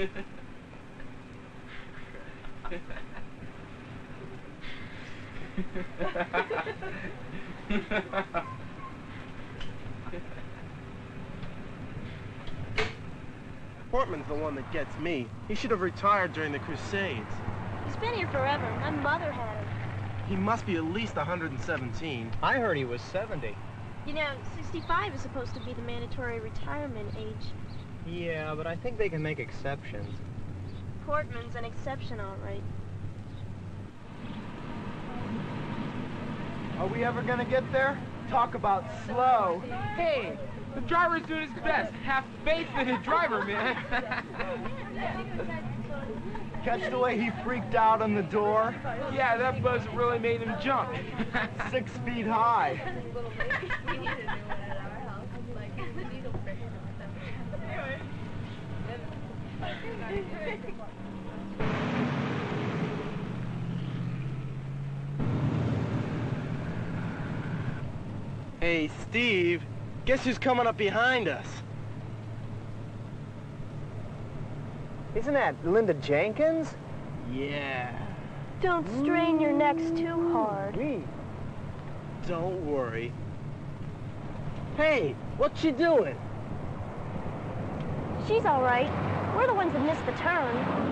Portman's the one that gets me. He should have retired during the Crusades. He's been here forever. My mother had him. He must be at least 117. I heard he was 70. You know, 65 is supposed to be the mandatory retirement age. Yeah, but I think they can make exceptions. Portman's an exception, all right. Are we ever gonna get there? Talk about slow. Hey, the driver's doing his best. Have faith in the driver, man. Catch the way he freaked out on the door? Yeah, that buzz really made him jump. 6 feet high. Hey, Steve, guess who's coming up behind us? Isn't that Linda Jenkins? Yeah. Don't strain your necks too hard. Me? Don't worry. Hey, what's she doing? She's all right. We're the ones that missed the turn.